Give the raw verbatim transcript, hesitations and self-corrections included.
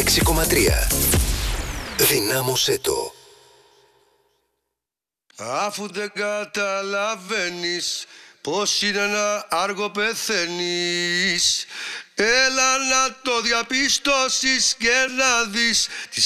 έξι κόμμα τρία. Δυνάμωσέ το. Αφού δεν καταλαβαίνεις πως είναι να άργο πεθαίνεις, έλα να το διαπιστώσεις και να δεις τις